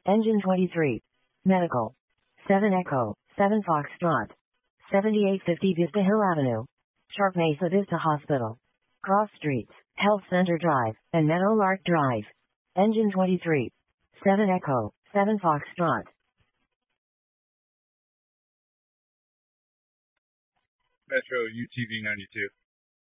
Engine 23. Medical. 7 Echo, 7 Foxtrot. 7850 Vista Hill Avenue. Sharp Mesa Vista Hospital. Cross Streets, Health Center Drive, and Meadowlark Drive. Engine 23. 7 Echo, 7 Foxtrot. Metro UTV 92.